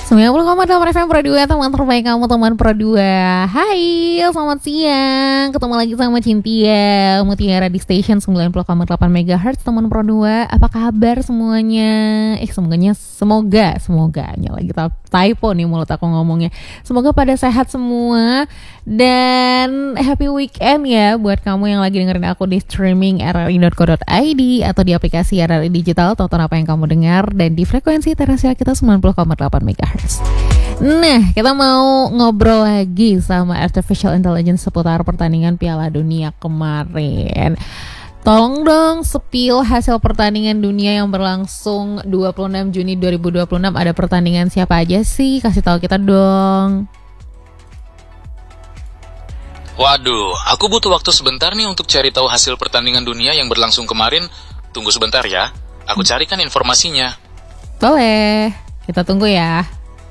90,8 FM Pro 2, teman terbaik kamu, teman Pro 2. Hai, selamat siang. Ketemu lagi sama Cynthia Mutiara di station 90,8 MHz, teman Pro 2. Apa kabar semuanya? Semoga lagi typo nih mulut aku ngomongnya. Semoga pada sehat semua dan happy weekend ya buat kamu yang lagi dengerin aku di streaming rri.co.id atau di aplikasi RRI Digital. Tonton apa yang kamu dengar dan di frekuensi terasial kita 90,8 MHz. Nah, kita mau ngobrol lagi sama Artificial Intelligence seputar pertandingan Piala Dunia kemarin. Tolong dong spill hasil pertandingan dunia yang berlangsung 26 Juni 2026. Ada pertandingan siapa aja sih? Kasih tahu kita dong. Waduh, aku butuh waktu sebentar nih untuk cari tahu hasil pertandingan dunia yang berlangsung kemarin. Tunggu sebentar ya, aku carikan informasinya. Boleh, kita tunggu ya.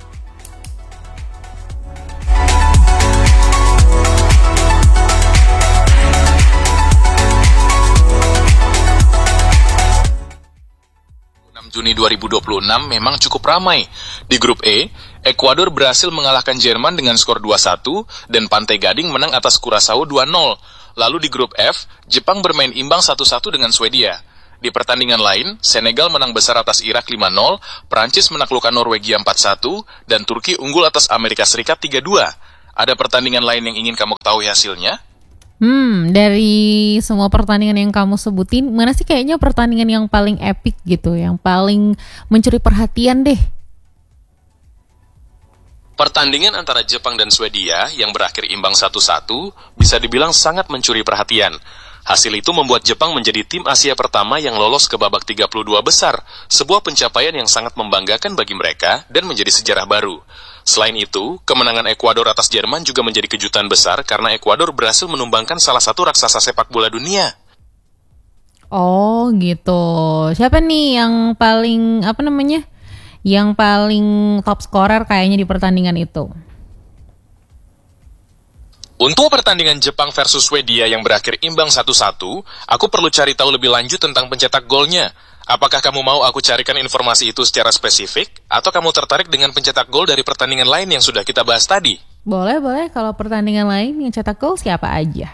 Juni 2026 memang cukup ramai. Di grup E, Ekuador berhasil mengalahkan Jerman dengan skor 2-1 dan Pantai Gading menang atas Curaçao 2-0. Lalu di grup F, Jepang bermain imbang 1-1 dengan Swedia. Di pertandingan lain, Senegal menang besar atas Irak 5-0, Prancis menaklukkan Norwegia 4-1, dan Turki unggul atas Amerika Serikat 3-2. Ada pertandingan lain yang ingin kamu ketahui hasilnya? Dari semua pertandingan yang kamu sebutin, mana sih kayaknya pertandingan yang paling epic gitu, yang paling mencuri perhatian deh? Pertandingan antara Jepang dan Swedia yang berakhir imbang 1-1 bisa dibilang sangat mencuri perhatian. Hasil itu membuat Jepang menjadi tim Asia pertama yang lolos ke babak 32 besar, sebuah pencapaian yang sangat membanggakan bagi mereka dan menjadi sejarah baru. Selain itu, kemenangan Ekuador atas Jerman juga menjadi kejutan besar karena Ekuador berhasil menumbangkan salah satu raksasa sepak bola dunia. Oh gitu. Siapa nih yang paling yang paling top scorer kayaknya di pertandingan itu? Untuk pertandingan Jepang versus Swedia yang berakhir imbang 1-1, aku perlu cari tahu lebih lanjut tentang pencetak golnya. Apakah kamu mau aku carikan informasi itu secara spesifik, atau kamu tertarik dengan pencetak gol dari pertandingan lain yang sudah kita bahas tadi? Boleh. Kalau pertandingan lain yang cetak gol siapa aja?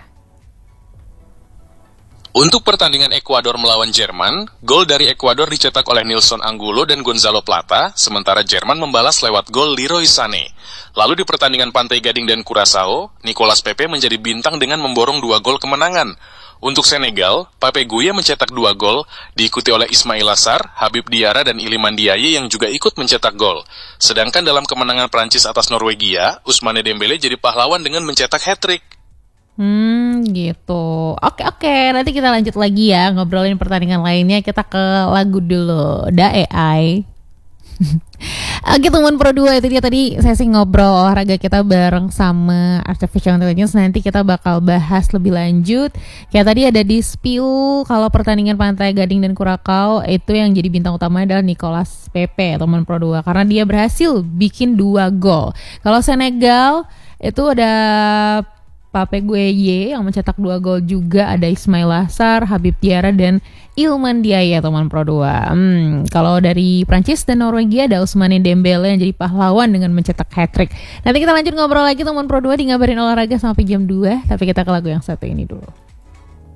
Untuk pertandingan Ekuador melawan Jerman, gol dari Ekuador dicetak oleh Nilson Angulo dan Gonzalo Plata, sementara Jerman membalas lewat gol Leroy Sané. Lalu di pertandingan Pantai Gading dan Curaçao, Nicolas Pepe menjadi bintang dengan memborong 2 gol kemenangan. Untuk Senegal, Pape Gueye mencetak 2 gol, diikuti oleh Ismail Assar, Habib Diarra, dan Iliman Ndiaye yang juga ikut mencetak gol. Sedangkan dalam kemenangan Prancis atas Norwegia, Ousmane Dembele jadi pahlawan dengan mencetak hat-trick. Gitu. Oke, nanti kita lanjut lagi ya ngobrolin pertandingan lainnya. Kita ke lagu dulu. Da AI. Oke teman Pro 2, itu dia tadi sesi ngobrol olahraga kita bareng sama Artificial Intelligence. Nanti kita bakal bahas lebih lanjut. Kayak tadi ada di spill kalau pertandingan Pantai Gading dan Curaçao itu yang jadi bintang utama adalah Nicolas Pepe, teman Pro 2, karena dia berhasil bikin 2 gol. Kalau Senegal itu ada Pape Gueye yang mencetak 2 gol juga, ada Ismail Assar, Habib Diarra, dan Iliman Ndiaye, teman Pro 2. Kalau dari Prancis dan Norwegia ada Ousmane Dembele yang jadi pahlawan dengan mencetak hat-trick. Nanti kita lanjut ngobrol lagi teman Pro 2 di Ngabarin Olahraga sampai jam 2, tapi kita ke lagu yang satu ini dulu.